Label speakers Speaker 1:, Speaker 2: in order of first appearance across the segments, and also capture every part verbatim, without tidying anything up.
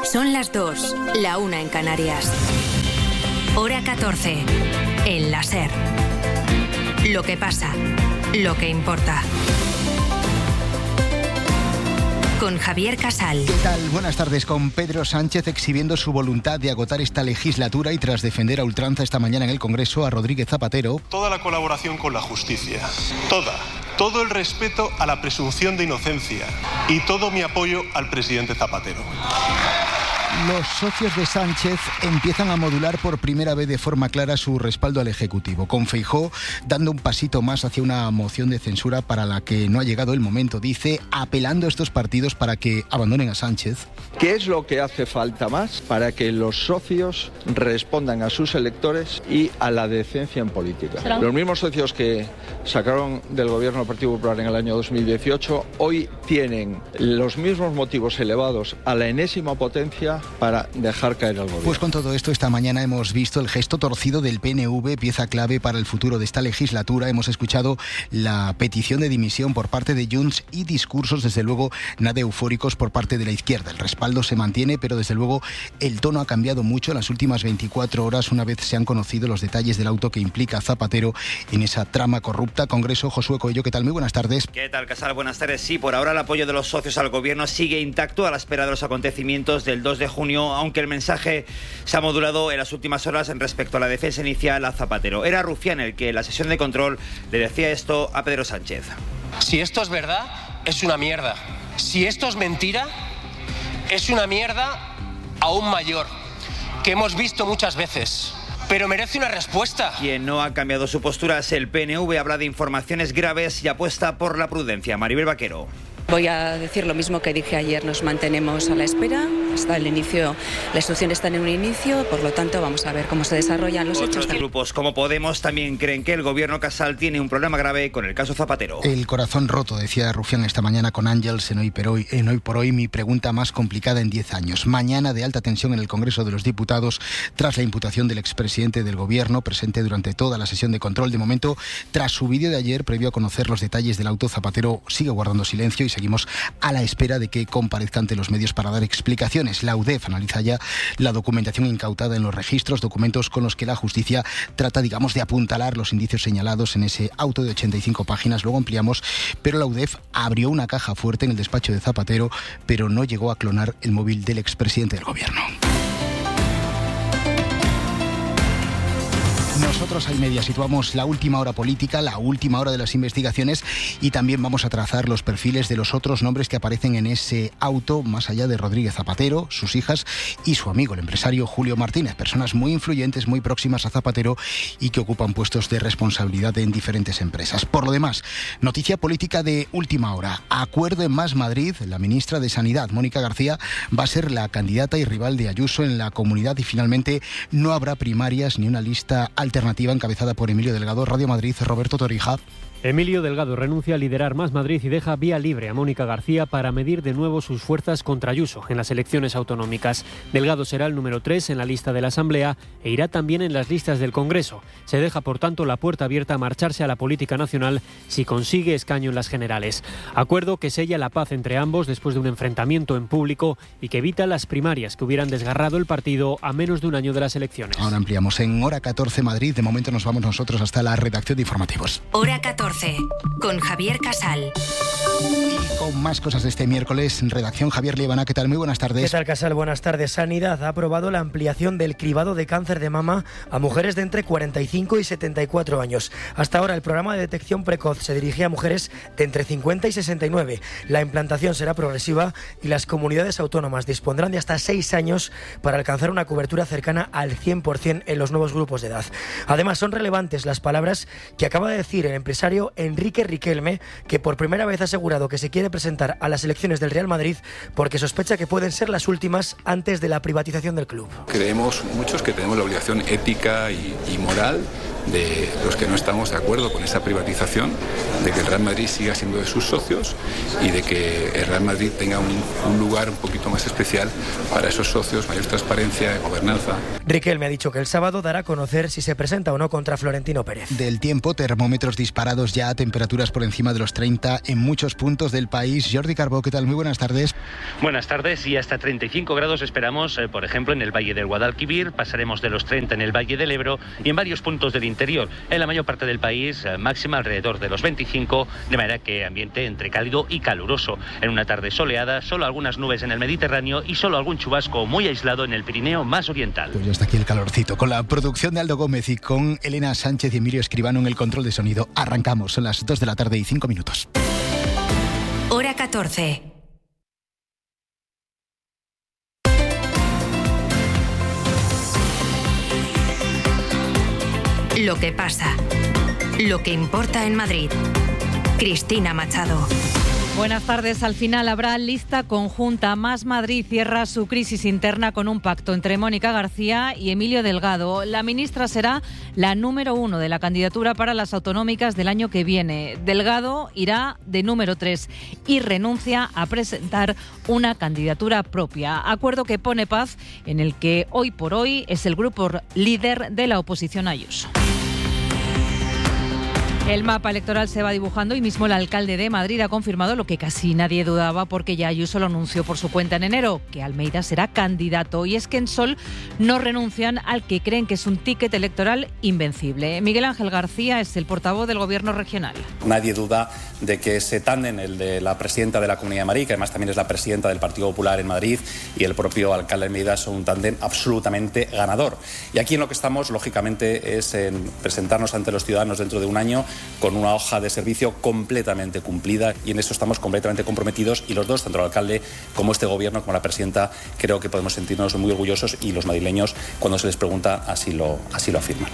Speaker 1: Son las dos, la una en Canarias. Hora catorce, en la SER. Lo que pasa, lo que importa. Con Javier Casal.
Speaker 2: ¿Qué tal? Buenas tardes. Con Pedro Sánchez exhibiendo su voluntad de agotar esta legislatura y tras defender a ultranza esta mañana en el Congreso a Rodríguez Zapatero.
Speaker 3: Toda la colaboración con la justicia, toda, todo el respeto a la presunción de inocencia y todo mi apoyo al presidente Zapatero.
Speaker 2: Los socios de Sánchez empiezan a modular por primera vez de forma clara su respaldo al Ejecutivo, con Feijóo dando un pasito más hacia una moción de censura para la que no ha llegado el momento, dice, apelando a estos partidos para que abandonen a Sánchez.
Speaker 4: ¿Qué es lo que hace falta más para que los socios respondan a sus electores y a la decencia en política? ¿Será? Los mismos socios que sacaron del gobierno del Partido Popular en el año dos mil dieciocho hoy tienen los mismos motivos elevados a la enésima potencia para dejar caer al gobierno.
Speaker 2: Pues con todo esto, esta mañana hemos visto el gesto torcido del P N V, pieza clave para el futuro de esta legislatura. Hemos escuchado la petición de dimisión por parte de Junts y discursos, desde luego, nada eufóricos por parte de la izquierda. El respaldo se mantiene, pero desde luego el tono ha cambiado mucho en las últimas veinticuatro horas, una vez se han conocido los detalles del auto que implica a Zapatero en esa trama corrupta. Congreso, Josué Coello, ¿qué tal? Muy buenas tardes.
Speaker 5: ¿Qué tal, Casal? Buenas tardes. Sí, por ahora el apoyo de los socios al gobierno sigue intacto a la espera de los acontecimientos del dos de junio, aunque el mensaje se ha modulado en las últimas horas en respecto a la defensa inicial a Zapatero. Era Rufián el que en la sesión de control le decía esto a Pedro Sánchez.
Speaker 6: Si esto es verdad, es una mierda. Si esto es mentira, es una mierda aún mayor, que hemos visto muchas veces. Pero merece una respuesta.
Speaker 5: Quien no ha cambiado su postura es el P N V, habla de informaciones graves y apuesta por la prudencia. Maribel Vaquero.
Speaker 7: Voy a decir lo mismo que dije ayer, nos mantenemos a la espera, hasta el inicio, la instrucción está en un inicio, por lo tanto vamos a ver cómo se desarrollan los
Speaker 5: Otros
Speaker 7: hechos.
Speaker 5: Grupos como Podemos también creen que el gobierno Casal tiene un problema grave con el caso Zapatero.
Speaker 2: El corazón roto, decía Rufián esta mañana con Ángels en Hoy por Hoy, en Hoy por Hoy, mi pregunta más complicada en diez años. Mañana de alta tensión en el Congreso de los Diputados tras la imputación del expresidente del gobierno, presente durante toda la sesión de control. De momento, tras su vídeo de ayer, previo a conocer los detalles del auto, Zapatero sigue guardando silencio y seguimos a la espera de que comparezca ante los medios para dar explicaciones. La U D E F analiza ya la documentación incautada en los registros, documentos con los que la justicia trata, digamos, de apuntalar los indicios señalados en ese auto de ochenta y cinco páginas. Luego ampliamos, pero la U D E F abrió una caja fuerte en el despacho de Zapatero, pero no llegó a clonar el móvil del expresidente del gobierno. Nosotros al Media situamos la última hora política, la última hora de las investigaciones y también vamos a trazar los perfiles de los otros nombres que aparecen en ese auto, más allá de Rodríguez Zapatero, sus hijas y su amigo, el empresario Julio Martínez, personas muy influyentes, muy próximas a Zapatero y que ocupan puestos de responsabilidad en diferentes empresas. Por lo demás, noticia política de última hora. Acuerdo en Más Madrid, la ministra de Sanidad, Mónica García, va a ser la candidata y rival de Ayuso en la comunidad y finalmente no habrá primarias ni una lista alternativa encabezada por Emilio Delgado. Radio Madrid, Roberto Torija.
Speaker 8: Emilio Delgado renuncia a liderar Más Madrid y deja vía libre a Mónica García para medir de nuevo sus fuerzas contra Ayuso en las elecciones autonómicas. Delgado será el número tres en la lista de la Asamblea e irá también en las listas del Congreso. Se deja, por tanto, la puerta abierta a marcharse a la política nacional si consigue escaño en las generales. Acuerdo que sella la paz entre ambos después de un enfrentamiento en público y que evita las primarias que hubieran desgarrado el partido a menos de un año de las elecciones.
Speaker 2: Ahora ampliamos en Hora catorce Madrid. De momento nos vamos nosotros hasta la redacción de informativos.
Speaker 1: Hora catorce. Con Javier Casal.
Speaker 2: Y con más cosas de este miércoles, en redacción, Javier Liebana, ¿qué tal? Muy buenas tardes.
Speaker 9: ¿Qué tal, Casal? Buenas tardes. Sanidad ha aprobado la ampliación del cribado de cáncer de mama a mujeres de entre cuarenta y cinco y setenta y cuatro años. Hasta ahora el programa de detección precoz se dirigía a mujeres de entre cincuenta y sesenta y nueve. La implantación será progresiva y las comunidades autónomas dispondrán de hasta seis años para alcanzar una cobertura cercana al cien por ciento en los nuevos grupos de edad. Además, son relevantes las palabras que acaba de decir el empresario Enrique Riquelme, que por primera vez ha asegurado que se quiere presentar a las elecciones del Real Madrid porque sospecha que pueden ser las últimas antes de la privatización del club.
Speaker 10: Creemos muchos que tenemos la obligación ética y, y moral de los que no estamos de acuerdo con esa privatización, de que el Real Madrid siga siendo de sus socios y de que el Real Madrid tenga un, un lugar un poquito más especial para esos socios, mayor transparencia, gobernanza.
Speaker 9: Riquelme ha dicho que el sábado dará a conocer si se presenta o no contra Florentino Pérez.
Speaker 2: Del tiempo, termómetros disparados grados ya, temperaturas por encima de los treinta en muchos puntos del país. Jordi Carbó, ¿qué tal? Muy buenas tardes.
Speaker 11: Buenas tardes, y hasta treinta y cinco grados esperamos, eh, por ejemplo, en el Valle del Guadalquivir. Pasaremos de los treinta en el Valle del Ebro y en varios puntos del interior. En la mayor parte del país, eh, máxima alrededor de los veinticinco, de manera que ambiente entre cálido y caluroso. En una tarde soleada, solo algunas nubes en el Mediterráneo y solo algún chubasco muy aislado en el Pirineo más oriental.
Speaker 2: Pues ya está aquí el calorcito. Con la producción de Aldo Gómez y con Elena Sánchez y Emilio Escribano en el control de sonido, arrancamos. Son las dos de la tarde y cinco minutos.
Speaker 1: Hora catorce. Lo que pasa. Lo que importa en Madrid. Cristina Machado.
Speaker 12: Buenas tardes. Al final habrá lista conjunta. Más Madrid cierra su crisis interna con un pacto entre Mónica García y Emilio Delgado. La ministra será la número uno de la candidatura para las autonómicas del año que viene. Delgado irá de número tres y renuncia a presentar una candidatura propia. Acuerdo que pone paz en el que hoy por hoy es el grupo líder de la oposición Ayuso. El mapa electoral se va dibujando y mismo el alcalde de Madrid ha confirmado lo que casi nadie dudaba, porque ya Ayuso lo anunció por su cuenta en enero, que Almeida será candidato. Y es que en Sol no renuncian al que creen que es un ticket electoral invencible. Miguel Ángel García es el portavoz del Gobierno regional.
Speaker 13: Nadie duda de que ese tándem, el de la presidenta de la Comunidad de Madrid, que además también es la presidenta del Partido Popular en Madrid, y el propio alcalde Almeida, son un tándem absolutamente ganador. Y aquí en lo que estamos, lógicamente, es en presentarnos ante los ciudadanos dentro de un año con una hoja de servicio completamente cumplida, y en eso estamos completamente comprometidos, y los dos, tanto el alcalde como este gobierno, como la presidenta, creo que podemos sentirnos muy orgullosos, y los madrileños, cuando se les pregunta, así lo, así lo afirman.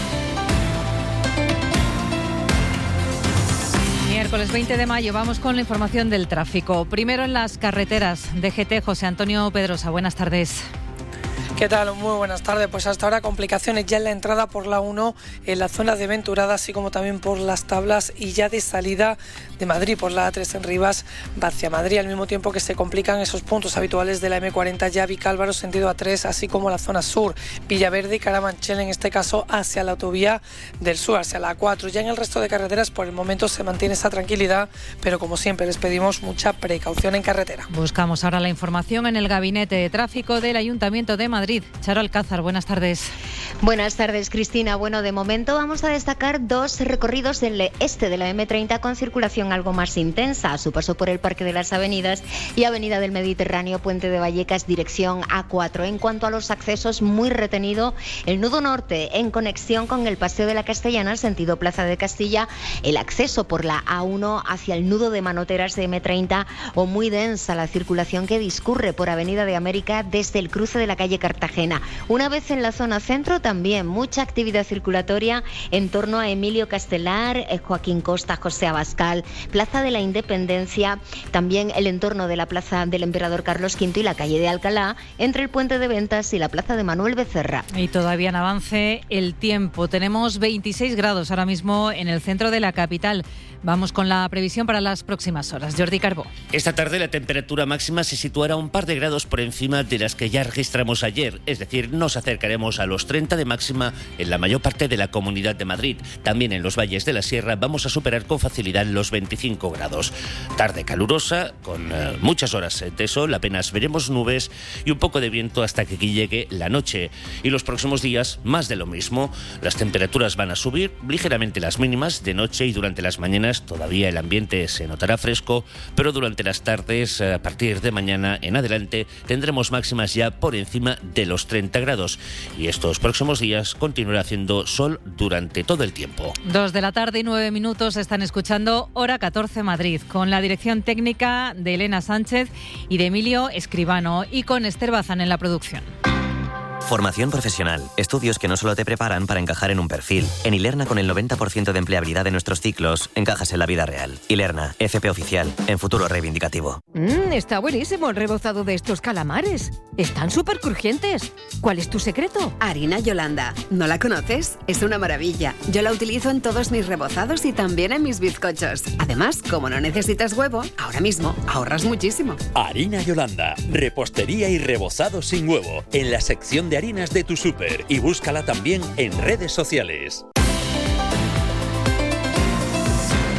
Speaker 12: Miércoles veinte de mayo, vamos con la información del tráfico. Primero en las carreteras. D G T, José Antonio Pedrosa, buenas tardes.
Speaker 14: ¿Qué tal? Muy buenas tardes. Pues hasta ahora complicaciones ya en la entrada por la uno, en la zona de Venturada, así como también por las Tablas, y ya de salida de Madrid por la A tres en Rivas hacia Madrid, al mismo tiempo que se complican esos puntos habituales de la eme cuarenta, ya Vicálvaro sentido A tres, así como la zona sur, Villaverde y Carabanchel, en este caso hacia la autovía del sur, hacia la A cuatro. Ya en el resto de carreteras por el momento se mantiene esa tranquilidad, pero como siempre les pedimos mucha precaución en carretera.
Speaker 12: Buscamos ahora la información en el Gabinete de Tráfico del Ayuntamiento de Madrid. Charo Alcázar, buenas tardes.
Speaker 15: Buenas tardes, Cristina. Bueno, de momento vamos a destacar dos recorridos del este de la eme treinta con circulación algo más intensa, a su paso por el Parque de las Avenidas y Avenida del Mediterráneo, Puente de Vallecas, dirección A cuatro. En cuanto a los accesos, muy retenido el nudo norte en conexión con el Paseo de la Castellana, sentido Plaza de Castilla, el acceso por la A uno hacia el nudo de Manoteras de eme treinta, o muy densa la circulación que discurre por Avenida de América desde el cruce de la calle Cartagena. Una vez en la zona centro, también mucha actividad circulatoria en torno a Emilio Castelar, Joaquín Costa, José Abascal, Plaza de la Independencia, también el entorno de la Plaza del Emperador Carlos quinto y la calle de Alcalá, entre el Puente de Ventas y la Plaza de Manuel Becerra.
Speaker 12: Y todavía en avance el tiempo. Tenemos veintiséis grados ahora mismo en el centro de la capital. Vamos con la previsión para las próximas horas. Jordi Carbó.
Speaker 16: Esta tarde la temperatura máxima se situará un par de grados por encima de las que ya registramos ayer, es decir, nos acercaremos a los treinta de máxima en la mayor parte de la Comunidad de Madrid. También en los valles de la Sierra vamos a superar con facilidad los veinticinco grados. Tarde calurosa, con eh, muchas horas de sol, apenas veremos nubes y un poco de viento hasta que aquí llegue la noche. Y los próximos días, más de lo mismo. Las temperaturas van a subir ligeramente las mínimas de noche, y durante las mañanas todavía el ambiente se notará fresco, pero durante las tardes, a partir de mañana en adelante, tendremos máximas ya por encima de los treinta grados, y estos próximos días continuará haciendo sol durante todo el tiempo.
Speaker 12: Dos de la tarde y nueve minutos, están escuchando Hora catorce Madrid, con la dirección técnica de Elena Sánchez y de Emilio Escribano, y con Esther Bazán en la producción.
Speaker 17: Formación profesional. Estudios que no solo te preparan para encajar en un perfil. En Ilerna, con el noventa por ciento de empleabilidad de nuestros ciclos, encajas en la vida real. Ilerna, F P oficial, en futuro reivindicativo.
Speaker 18: Mmm, está buenísimo el rebozado de estos calamares. Están súper crujientes. ¿Cuál es tu secreto?
Speaker 19: Harina Yolanda. ¿No la conoces? Es una maravilla. Yo la utilizo en todos mis rebozados y también en mis bizcochos. Además, como no necesitas huevo, ahora mismo ahorras muchísimo.
Speaker 20: Harina Yolanda. Repostería y rebozado sin huevo. En la sección de harinas de tu súper, y búscala también en redes sociales.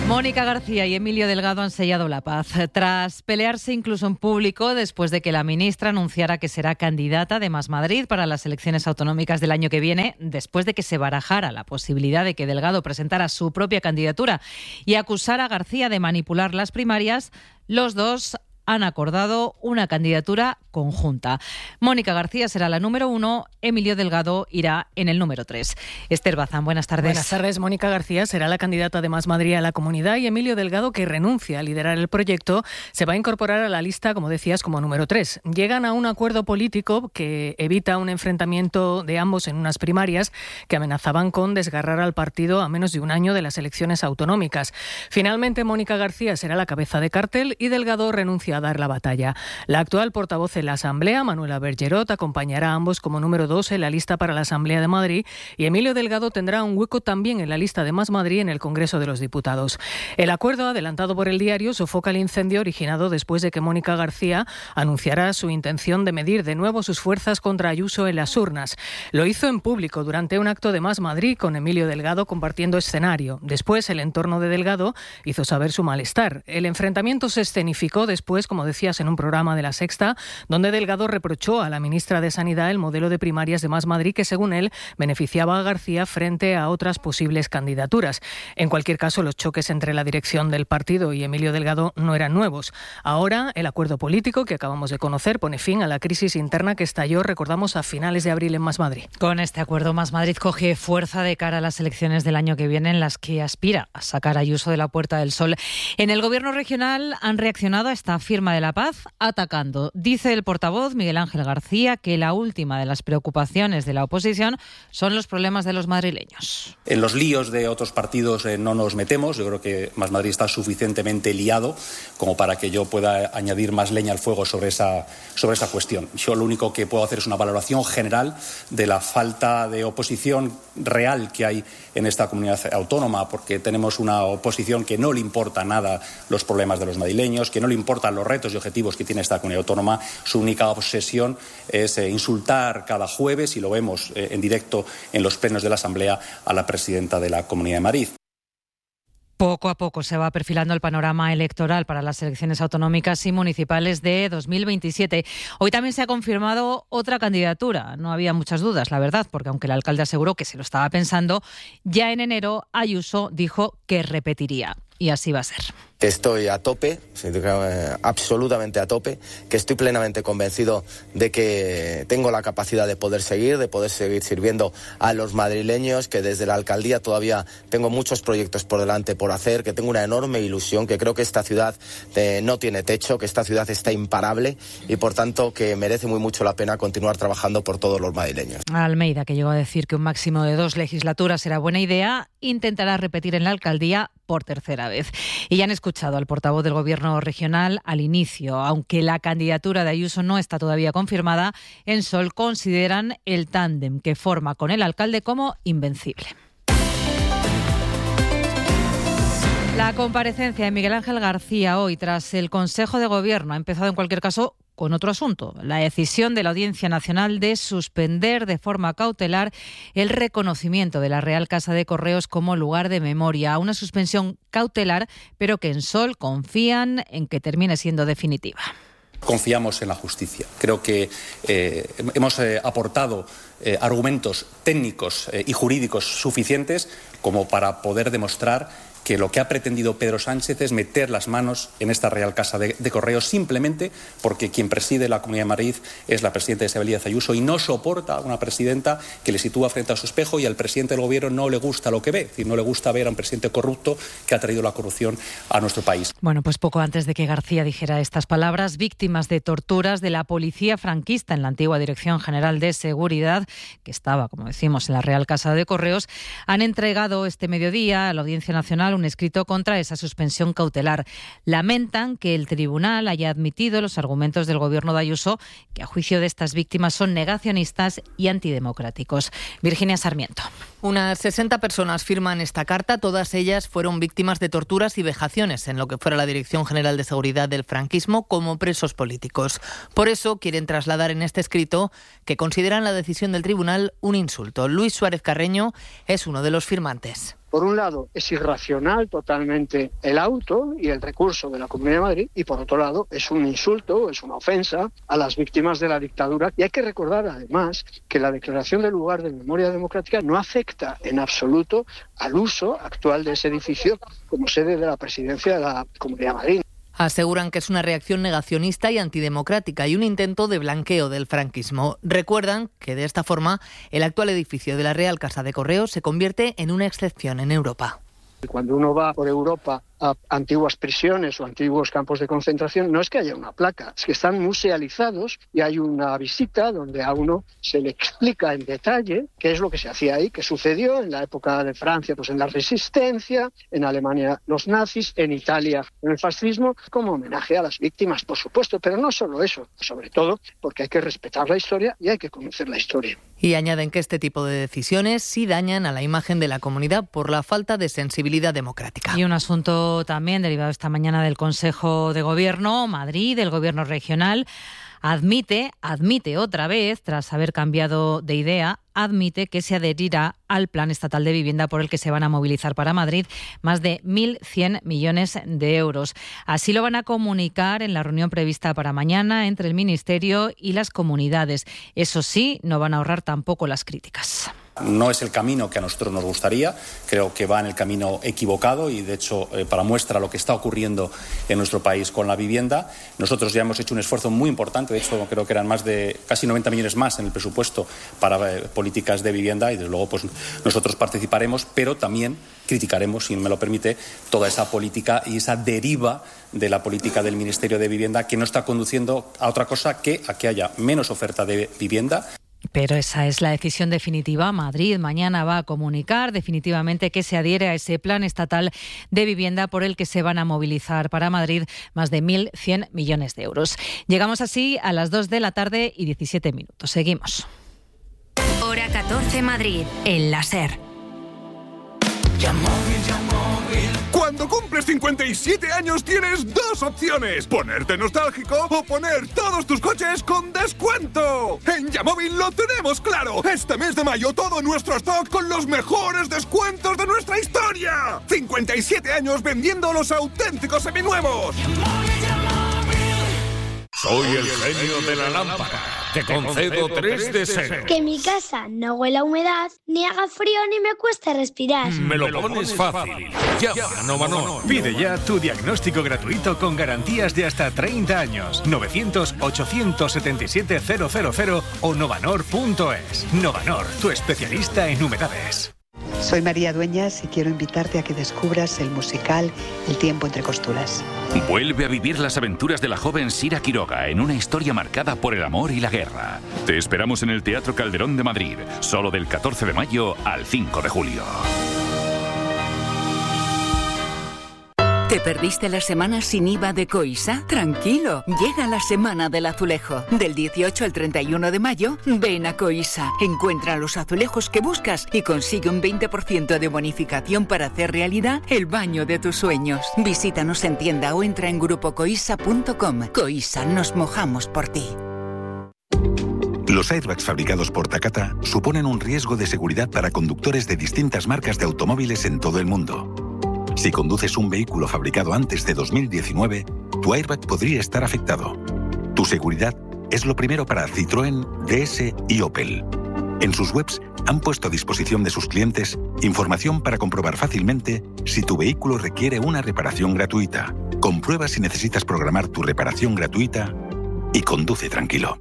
Speaker 12: Mónica García y Emilio Delgado han sellado la paz tras pelearse incluso en público después de que la ministra anunciara que será candidata de Más Madrid para las elecciones autonómicas del año que viene, después de que se barajara la posibilidad de que Delgado presentara su propia candidatura y acusara a García de manipular las primarias. Los dos han acordado una candidatura conjunta. Mónica García será la número uno, Emilio Delgado irá en el número tres. Esther Bazán, buenas tardes.
Speaker 21: Buenas tardes. Mónica García será la candidata de Más Madrid a la Comunidad y Emilio Delgado, que renuncia a liderar el proyecto, se va a incorporar a la lista, como decías, como número tres. Llegan a un acuerdo político que evita un enfrentamiento de ambos en unas primarias que amenazaban con desgarrar al partido a menos de un año de las elecciones autonómicas. Finalmente, Mónica García será la cabeza de cartel y Delgado renuncia a dar la batalla. La actual portavoz en la Asamblea, Manuela Bergerot, acompañará a ambos como número dos en la lista para la Asamblea de Madrid y Emilio Delgado tendrá un hueco también en la lista de Más Madrid en el Congreso de los Diputados. El acuerdo, adelantado por el diario, sofoca el incendio originado después de que Mónica García anunciara su intención de medir de nuevo sus fuerzas contra Ayuso en las urnas. Lo hizo en público durante un acto de Más Madrid con Emilio Delgado compartiendo escenario. Después, el entorno de Delgado hizo saber su malestar. El enfrentamiento se escenificó después, como decías, en un programa de La Sexta, donde Delgado reprochó a la ministra de Sanidad el modelo de primarias de Más Madrid que, según él, beneficiaba a García frente a otras posibles candidaturas. En cualquier caso, los choques entre la dirección del partido y Emilio Delgado no eran nuevos. Ahora, el acuerdo político que acabamos de conocer pone fin a la crisis interna que estalló, recordamos, a finales de abril en Más Madrid.
Speaker 12: Con este acuerdo, Más Madrid coge fuerza de cara a las elecciones del año que viene, en las que aspira a sacar a Ayuso de la Puerta del Sol. En el Gobierno regional han reaccionado a esta firma de la paz atacando. Dice el portavoz Miguel Ángel García que la última de las preocupaciones de la oposición son los problemas de los madrileños.
Speaker 13: En los líos de otros partidos eh, no nos metemos. Yo creo que Más Madrid está suficientemente liado como para que yo pueda añadir más leña al fuego sobre esa, sobre esa cuestión. Yo lo único que puedo hacer es una valoración general de la falta de oposición real que hay en esta comunidad autónoma, porque tenemos una oposición que no le importa nada los problemas de los madrileños, que no le importan los retos y objetivos que tiene esta comunidad autónoma. Su única obsesión es eh, insultar cada jueves, y lo vemos eh, en directo en los plenos de la Asamblea, a la presidenta de la Comunidad de Madrid.
Speaker 12: Poco a poco se va perfilando el panorama electoral para las elecciones autonómicas y municipales de dos mil veintisiete. Hoy también se ha confirmado otra candidatura. No había muchas dudas, la verdad, porque aunque el alcalde aseguró que se lo estaba pensando, ya en enero Ayuso dijo que repetiría. Y así va a ser.
Speaker 22: Que estoy a tope, absolutamente a tope, que estoy plenamente convencido de que tengo la capacidad de poder seguir, de poder seguir sirviendo a los madrileños, que desde la alcaldía todavía tengo muchos proyectos por delante por hacer, que tengo una enorme ilusión, que creo que esta ciudad eh, no tiene techo, que esta ciudad está imparable y por tanto que merece muy mucho la pena continuar trabajando por todos los madrileños.
Speaker 12: Almeida, que llegó a decir que un máximo de dos legislaturas era buena idea, intentará repetir en la alcaldía por tercera vez. Y ya han escuchado al portavoz del Gobierno regional al inicio. Aunque la candidatura de Ayuso no está todavía confirmada, en Sol consideran el tándem que forma con el alcalde como invencible. La comparecencia de Miguel Ángel García hoy tras el Consejo de Gobierno ha empezado en cualquier caso con otro asunto, la decisión de la Audiencia Nacional de suspender de forma cautelar el reconocimiento de la Real Casa de Correos como lugar de memoria, una suspensión cautelar, pero que en Sol confían en que termine siendo definitiva.
Speaker 13: Confiamos en la justicia. Creo que eh, hemos eh, aportado eh, argumentos técnicos eh, y jurídicos suficientes como para poder demostrar que lo que ha pretendido Pedro Sánchez es meter las manos en esta Real Casa de, de Correos simplemente porque quien preside la Comunidad de Madrid es la presidenta Isabel Díaz Ayuso y no soporta a una presidenta que le sitúa frente a su espejo, y al presidente del Gobierno no le gusta lo que ve, es decir, no le gusta ver a un presidente corrupto que ha traído la corrupción a nuestro país.
Speaker 12: Bueno, pues poco antes de que García dijera estas palabras, víctimas de torturas de la policía franquista en la antigua Dirección General de Seguridad, que estaba, como decimos, en la Real Casa de Correos, han entregado este mediodía a la Audiencia Nacional un escrito contra esa suspensión cautelar. Lamentan que el tribunal haya admitido los argumentos del Gobierno de Ayuso, que a juicio de estas víctimas son negacionistas y antidemocráticos. Virginia Sarmiento.
Speaker 23: Unas sesenta personas firman esta carta. Todas ellas fueron víctimas de torturas y vejaciones en lo que fuera la Dirección General de Seguridad del franquismo como presos políticos. Por eso quieren trasladar en este escrito que consideran la decisión del tribunal un insulto. Luis Suárez Carreño es uno de los firmantes.
Speaker 3: Por un lado, es irracional totalmente el auto y el recurso de la Comunidad de Madrid, y por otro lado, es un insulto, es una ofensa a las víctimas de la dictadura. Y hay que recordar, además, que la declaración del lugar de memoria democrática no afecta en absoluto al uso actual de ese edificio como sede de la presidencia de la Comunidad de Madrid.
Speaker 23: Aseguran que es una reacción negacionista y antidemocrática y un intento de blanqueo del franquismo. Recuerdan que de esta forma el actual edificio de la Real Casa de Correos se convierte en una excepción en Europa.
Speaker 3: Cuando uno va por Europa a antiguas prisiones o antiguos campos de concentración, no es que haya una placa, es que están musealizados y hay una visita donde a uno se le explica en detalle qué es lo que se hacía ahí, qué sucedió en la época de Francia, pues en la Resistencia, en Alemania los nazis, en Italia en el fascismo, como homenaje a las víctimas, por supuesto, pero no solo eso, sobre todo porque hay que respetar la historia y hay que conocer la historia.
Speaker 23: Y añaden que este tipo de decisiones sí dañan a la imagen de la comunidad por la falta de sensibilidad democrática.
Speaker 12: Y un asunto también derivado esta mañana del Consejo de Gobierno, Madrid, del Gobierno regional, admite, admite otra vez, tras haber cambiado de idea, admite que se adherirá al Plan Estatal de Vivienda por el que se van a movilizar para Madrid más de mil cien millones de euros. Así lo van a comunicar en la reunión prevista para mañana entre el Ministerio y las comunidades. Eso sí, no van a ahorrar tampoco las críticas.
Speaker 13: No es el camino que a nosotros nos gustaría, creo que va en el camino equivocado y de hecho eh, para muestra lo que está ocurriendo en nuestro país con la vivienda. Nosotros ya hemos hecho un esfuerzo muy importante, de hecho creo que eran más de casi noventa millones más en el presupuesto para eh, políticas de vivienda y desde luego pues nosotros participaremos, pero también criticaremos, si me lo permite, toda esa política y esa deriva de la política del Ministerio de Vivienda que no está conduciendo a otra cosa que a que haya menos oferta de vivienda.
Speaker 12: Pero esa es la decisión definitiva. Madrid mañana va a comunicar definitivamente que se adhiere a ese plan estatal de vivienda por el que se van a movilizar para Madrid más de mil cien millones de euros. Llegamos así a las dos de la tarde y diecisiete minutos. Seguimos.
Speaker 1: Hora catorce Madrid, en la SER.
Speaker 4: Cuando cumples cincuenta y siete años tienes dos opciones: ponerte nostálgico o poner todos tus coches con descuento. En Yamóvil lo tenemos claro. Este mes de mayo todo nuestro stock con los mejores descuentos de nuestra historia. cincuenta y siete años vendiendo los auténticos seminuevos.
Speaker 6: Soy el genio de la lámpara. Te concedo tres deseos.
Speaker 24: Que mi casa no huela a humedad, ni haga frío, ni me cueste respirar.
Speaker 6: Me lo pones fácil. Llama a Novanor.
Speaker 25: Pide ya tu diagnóstico gratuito con garantías de hasta treinta años. novecientos ochocientos setenta y siete cero cero cero o novanor punto es. Novanor, tu especialista en humedades.
Speaker 26: Soy María Dueñas y quiero invitarte a que descubras el musical El tiempo entre costuras.
Speaker 27: Vuelve a vivir las aventuras de la joven Sira Quiroga en una historia marcada por el amor y la guerra. Te esperamos en el Teatro Calderón de Madrid, solo del catorce de mayo al cinco de julio.
Speaker 28: ¿Te perdiste la semana sin I V A de Coisa? Tranquilo, llega la semana del azulejo. Del dieciocho al treinta y uno de mayo, ven a Coisa. Encuentra los azulejos que buscas y consigue un veinte por ciento de bonificación para hacer realidad el baño de tus sueños. Visítanos en tienda o entra en grupo coisa punto com. Coisa, nos mojamos por ti.
Speaker 29: Los airbags fabricados por Takata suponen un riesgo de seguridad para conductores de distintas marcas de automóviles en todo el mundo. Si conduces un vehículo fabricado antes de dos mil diecinueve, tu airbag podría estar afectado. Tu seguridad es lo primero para Citroën, D S y Opel. En sus webs han puesto a disposición de sus clientes información para comprobar fácilmente si tu vehículo requiere una reparación gratuita. Comprueba si necesitas programar tu reparación gratuita y conduce tranquilo.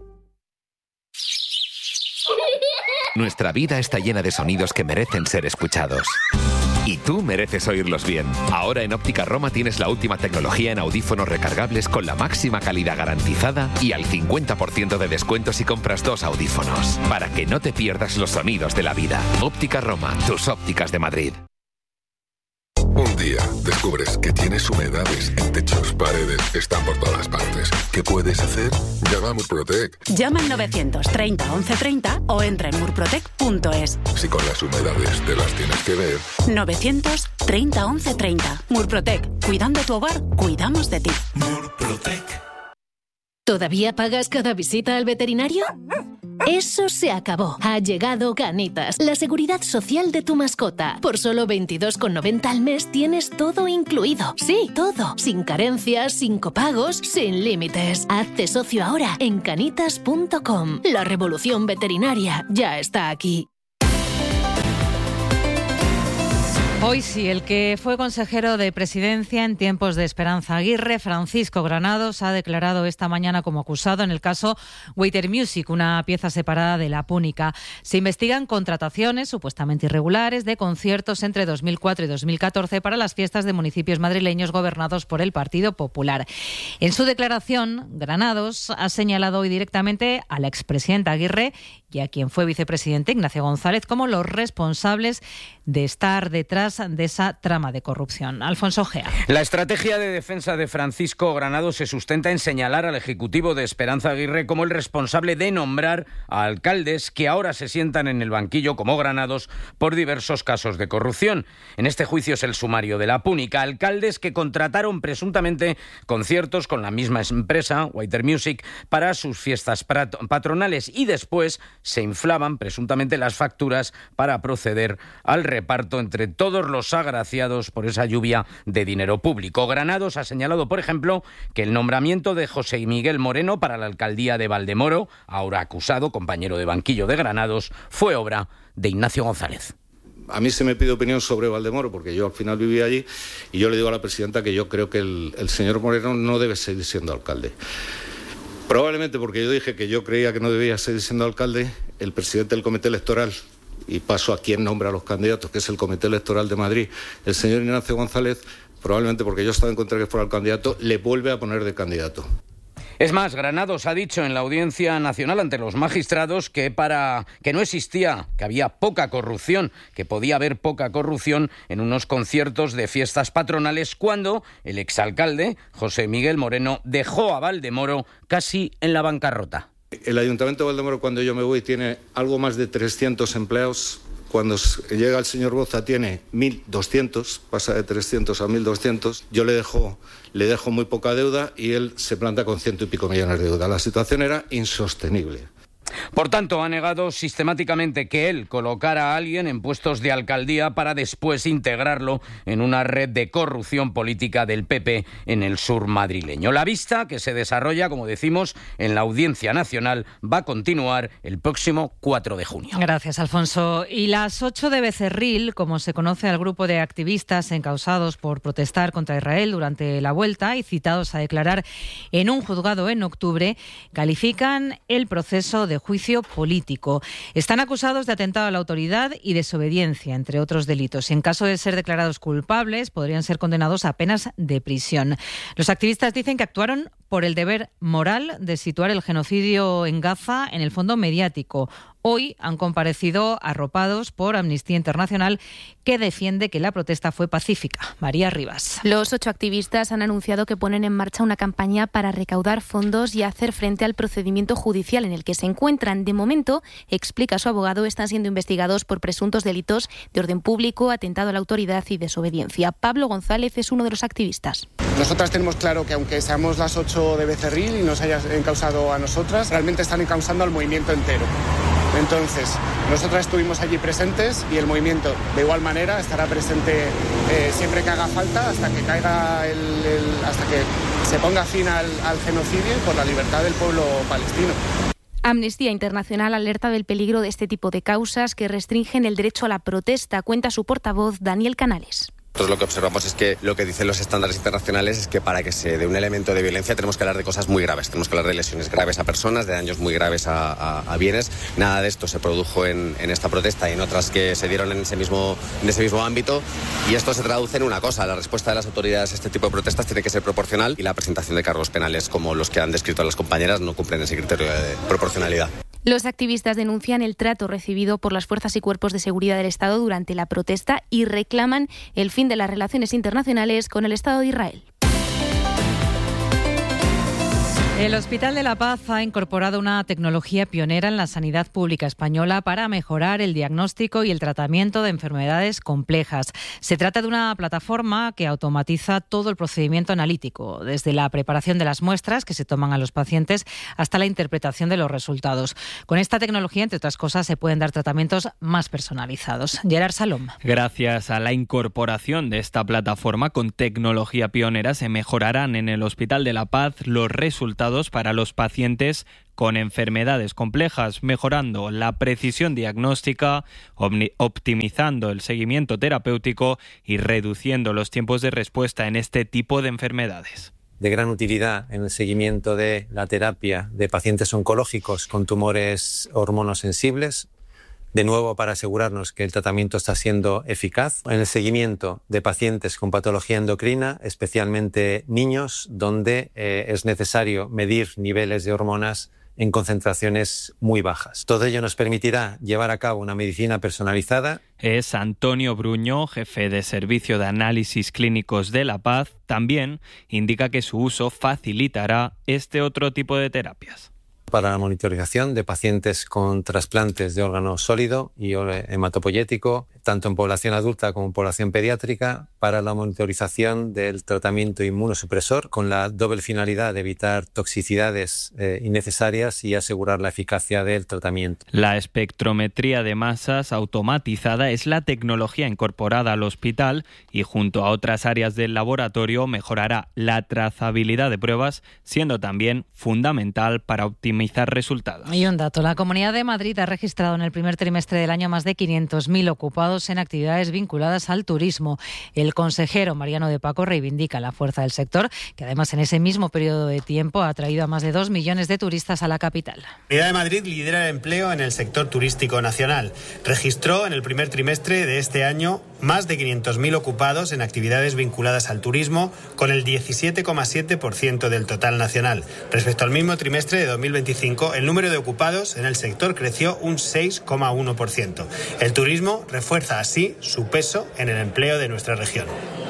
Speaker 30: Nuestra vida está llena de sonidos que merecen ser escuchados. Y tú mereces oírlos bien. Ahora en Óptica Roma tienes la última tecnología en audífonos recargables con la máxima calidad garantizada y al cincuenta por ciento de descuento si compras dos audífonos. Para que no te pierdas los sonidos de la vida. Óptica Roma, tus ópticas de Madrid.
Speaker 31: Un día descubres que tienes humedades en techos, paredes, están por todas partes. ¿Qué puedes hacer? Llama a Murprotec.
Speaker 32: Llama al novecientos treinta once treinta o entra en murprotec punto es.
Speaker 31: Si con las humedades te las tienes que ver.
Speaker 32: novecientos treinta once treinta. Murprotec. Cuidando tu hogar, cuidamos de ti.
Speaker 31: Murprotec.
Speaker 33: ¿Todavía pagas cada visita al veterinario?
Speaker 2: Eso se acabó. Ha llegado Canitas, la seguridad social de tu mascota. Por solo veintidós con noventa al mes tienes todo incluido. Sí, todo. Sin carencias, sin copagos, sin límites. Hazte socio ahora en canitas punto com. La revolución veterinaria ya está aquí.
Speaker 12: Hoy sí, el que fue consejero de Presidencia en tiempos de Esperanza Aguirre, Francisco Granados, ha declarado esta mañana como acusado en el caso Waiter Music, una pieza separada de La Púnica. Se investigan contrataciones supuestamente irregulares de conciertos entre dos mil cuatro y dos mil catorce para las fiestas de municipios madrileños gobernados por el Partido Popular. En su declaración, Granados ha señalado hoy directamente a la expresidenta Aguirre y a quien fue vicepresidente, Ignacio González, como los responsables de estar detrás de esa trama de corrupción. Alfonso Gea.
Speaker 5: La estrategia de defensa de Francisco Granados se sustenta en señalar al ejecutivo de Esperanza Aguirre como el responsable de nombrar a alcaldes que ahora se sientan en el banquillo como Granados por diversos casos de corrupción. En este juicio es el sumario de La Púnica, alcaldes que contrataron presuntamente conciertos con la misma empresa, Waiter Music, para sus fiestas patronales y después se inflaban presuntamente las facturas para proceder al reparto entre todos los agraciados por esa lluvia de dinero público. Granados ha señalado, por ejemplo, que el nombramiento de José Miguel Moreno para la alcaldía de Valdemoro, ahora acusado, compañero de banquillo de Granados, fue obra de Ignacio González.
Speaker 7: A mí se me pide opinión sobre Valdemoro, porque yo al final viví allí, y yo le digo a la presidenta que yo creo que el, el señor Moreno no debe seguir siendo alcalde. Probablemente porque yo dije que yo creía que no debía seguir siendo alcalde, el presidente del comité electoral, y paso a quien nombra a los candidatos, que es el comité electoral de Madrid, el señor Ignacio González, probablemente porque yo estaba en contra de que fuera el candidato, le vuelve a poner de candidato.
Speaker 5: Es más, Granados ha dicho en la Audiencia Nacional ante los magistrados que para que no existía, que había poca corrupción, que podía haber poca corrupción en unos conciertos de fiestas patronales cuando el exalcalde, José Miguel Moreno, dejó a Valdemoro casi en la bancarrota.
Speaker 7: El Ayuntamiento de Valdemoro, cuando yo me voy, tiene algo más de trescientos empleados. Cuando llega el señor Boza tiene mil doscientos, pasa de trescientos a mil doscientos. Yo le dejo, le dejo muy poca deuda y él se planta con ciento y pico millones de deuda. La situación era insostenible.
Speaker 5: Por tanto, ha negado sistemáticamente que él colocara a alguien en puestos de alcaldía para después integrarlo en una red de corrupción política del P P en el sur madrileño. La vista, que se desarrolla, como decimos, en la Audiencia Nacional, va a continuar el próximo cuatro de junio.
Speaker 12: Gracias, Alfonso. Y las ocho de Becerril, como se conoce al grupo de activistas encausados por protestar contra Israel durante la vuelta y citados a declarar en un juzgado en octubre, califican el proceso de juicio político. Están acusados de atentado a la autoridad y desobediencia, entre otros delitos. Y en caso de ser declarados culpables, podrían ser condenados a penas de prisión. Los activistas dicen que actuaron por el deber moral de situar el genocidio en Gaza en el fondo mediático. Hoy han comparecido arropados por Amnistía Internacional, que defiende que la protesta fue pacífica. María Rivas.
Speaker 8: Los ocho activistas han anunciado que ponen en marcha una campaña para recaudar fondos y hacer frente al procedimiento judicial en el que se encuentran. De momento, explica su abogado, están siendo investigados por presuntos delitos de orden público, atentado a la autoridad y desobediencia. Pablo González es uno de los activistas.
Speaker 9: Nosotras tenemos claro que aunque seamos las ocho de Becerril y nos haya encausado a nosotras, realmente están encausando al movimiento entero. Entonces, nosotras estuvimos allí presentes y el movimiento de igual manera estará presente eh, siempre que haga falta hasta que caiga el, el, hasta que se ponga fin al, al genocidio y por la libertad del pueblo palestino.
Speaker 8: Amnistía Internacional alerta del peligro de este tipo de causas que restringen el derecho a la protesta, cuenta su portavoz Daniel Canales.
Speaker 10: Nosotros lo que observamos es que lo que dicen los estándares internacionales es que para que se dé un elemento de violencia tenemos que hablar de cosas muy graves, tenemos que hablar de lesiones graves a personas, de daños muy graves a, a, a bienes. Nada de esto se produjo en, en esta protesta y en otras que se dieron en ese, mismo, en ese mismo ámbito, y esto se traduce en una cosa: la respuesta de las autoridades a este tipo de protestas tiene que ser proporcional y la presentación de cargos penales como los que han descrito las compañeras no cumplen ese criterio de proporcionalidad.
Speaker 8: Los activistas denuncian el trato recibido por las fuerzas y cuerpos de seguridad del Estado durante la protesta y reclaman el fin de las relaciones internacionales con el Estado de Israel.
Speaker 12: El Hospital de la Paz ha incorporado una tecnología pionera en la sanidad pública española para mejorar el diagnóstico y el tratamiento de enfermedades complejas. Se trata de una plataforma que automatiza todo el procedimiento analítico, desde la preparación de las muestras que se toman a los pacientes hasta la interpretación de los resultados. Con esta tecnología, entre otras cosas, se pueden dar tratamientos más personalizados. Gerard Salom.
Speaker 3: Gracias a la incorporación de esta plataforma con tecnología pionera, se mejorarán en el Hospital de la Paz los resultados para los pacientes con enfermedades complejas, mejorando la precisión diagnóstica, optimizando el seguimiento terapéutico y reduciendo los tiempos de respuesta en este tipo de enfermedades.
Speaker 11: De gran utilidad en el seguimiento de la terapia de pacientes oncológicos con tumores hormonosensibles, de nuevo para asegurarnos que el tratamiento está siendo eficaz, en el seguimiento de pacientes con patología endocrina, especialmente niños, donde eh, es necesario medir niveles de hormonas en concentraciones muy bajas. Todo ello nos permitirá llevar a cabo una medicina personalizada.
Speaker 3: Es Antonio Bruñó, jefe de Servicio de Análisis Clínicos de La Paz. También indica que su uso facilitará este otro tipo de terapias.
Speaker 11: Para la monitorización de pacientes con trasplantes de órgano sólido y hematopoyético, tanto en población adulta como en población pediátrica, para la monitorización del tratamiento inmunosupresor, con la doble finalidad de evitar toxicidades eh, innecesarias y asegurar la eficacia del tratamiento.
Speaker 3: La espectrometría de masas automatizada es la tecnología incorporada al hospital y, junto a otras áreas del laboratorio, mejorará la trazabilidad de pruebas, siendo también fundamental para optimizar resultados.
Speaker 12: Y un dato, la Comunidad de Madrid ha registrado en el primer trimestre del año más de quinientos mil ocupados en actividades vinculadas al turismo. El consejero Mariano de Paco reivindica la fuerza del sector, que además en ese mismo periodo de tiempo ha atraído a más de dos millones de turistas a la capital.
Speaker 14: La Comunidad de Madrid lidera el empleo en el sector turístico nacional. Registró en el primer trimestre de este año más de quinientos mil ocupados en actividades vinculadas al turismo, con el diecisiete coma siete por ciento del total nacional. Respecto al mismo trimestre de dos mil veinticinco, el número de ocupados en el sector creció un seis coma uno por ciento. El turismo refuerza así su peso en el empleo de nuestra región.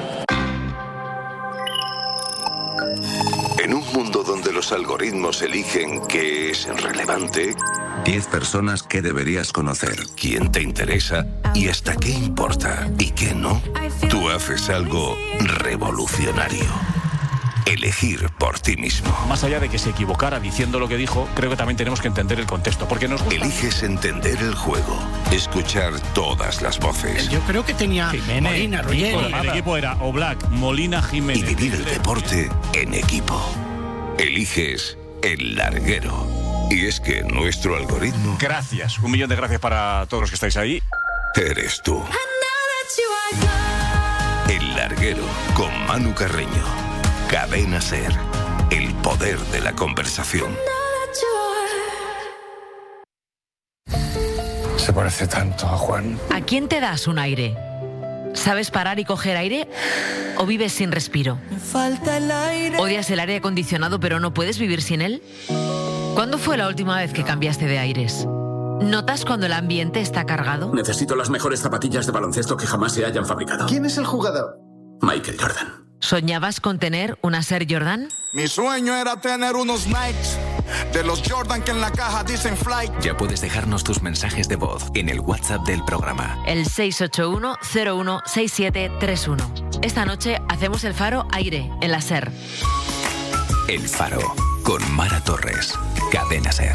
Speaker 15: En un mundo donde los algoritmos eligen qué es relevante, diez personas que deberías conocer, quién te interesa y hasta qué importa y qué no, tú haces algo revolucionario. Elegir por ti mismo.
Speaker 16: Más allá de que se equivocara diciendo lo que dijo, creo que también tenemos que entender el contexto, porque nos gusta.
Speaker 15: Eliges entender el juego, escuchar todas las voces.
Speaker 17: Yo creo que tenía Jiménez, Molina, Ruggeri.
Speaker 16: El equipo era Oblak, Molina, Jiménez.
Speaker 15: Y vivir el deporte en equipo. Eliges El Larguero. Y es que nuestro algoritmo...
Speaker 16: Gracias, un millón de gracias para todos los que estáis ahí.
Speaker 15: Eres tú. El Larguero, con Manu Carreño. Cadena SER, el poder de la conversación.
Speaker 18: Se parece tanto a Juan.
Speaker 19: ¿A quién te das un aire? ¿Sabes parar y coger aire? ¿O vives sin respiro?
Speaker 20: Me falta el aire.
Speaker 19: ¿Odias el aire acondicionado pero no puedes vivir sin él? ¿Cuándo fue la última vez que cambiaste de aires? ¿Notas cuando el ambiente está cargado?
Speaker 21: Necesito las mejores zapatillas de baloncesto que jamás se hayan fabricado.
Speaker 20: ¿Quién es el jugador?
Speaker 21: Michael Jordan.
Speaker 19: ¿Soñabas con tener una Air Jordan?
Speaker 22: Mi sueño era tener unos Nikes de los Jordan que en la caja dicen Flight.
Speaker 23: Ya puedes dejarnos tus mensajes de voz en el WhatsApp del programa.
Speaker 19: El seis ocho uno cero uno seis siete tres uno. Esta noche hacemos el Faro Aire en la SER.
Speaker 23: El Faro con Mara Torres. Cadena SER.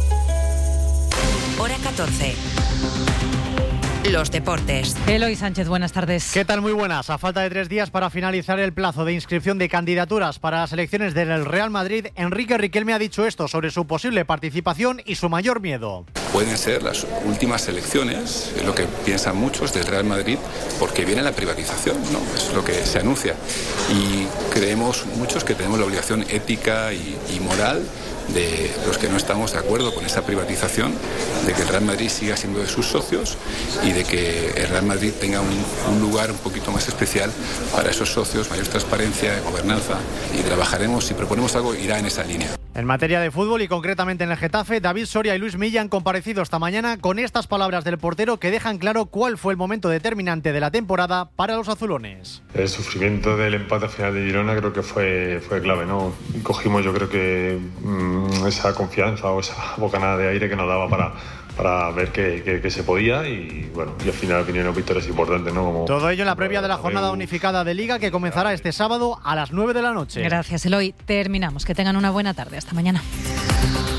Speaker 1: Hora catorce. Los deportes.
Speaker 12: Eloy Sánchez, buenas tardes.
Speaker 33: ¿Qué tal? Muy buenas. A falta de tres días para finalizar el plazo de inscripción de candidaturas para las elecciones del Real Madrid, Enrique Riquelme ha dicho esto sobre su posible participación y su mayor miedo.
Speaker 34: Pueden ser las últimas elecciones, es lo que piensan muchos del Real Madrid, porque viene la privatización, ¿no? Es lo que se anuncia. Y creemos muchos que tenemos la obligación ética y, y moral de los que no estamos de acuerdo con esa privatización, de que el Real Madrid siga siendo de sus socios y de que el Real Madrid tenga un, un lugar un poquito más especial para esos socios, mayor transparencia, gobernanza, y trabajaremos, si proponemos algo, irá en esa línea.
Speaker 33: En materia de fútbol y concretamente en el Getafe, David Soria y Luis Milla han comparecido esta mañana con estas palabras del portero que dejan claro cuál fue el momento determinante de la temporada para los azulones.
Speaker 2: El sufrimiento del empate final de Girona creo que fue, fue clave, ¿no? Y cogimos yo creo que mmm, esa confianza o esa bocanada de aire que nos daba para, para ver que, que, que se podía y bueno, y al final vinieron victorias importantes, ¿no? Como,
Speaker 33: Todo ello en la previa de la jornada unificada de Liga que comenzará este sábado a las nueve de la noche.
Speaker 12: Gracias, Eloy. Terminamos. Que tengan una buena tarde. Hasta mañana.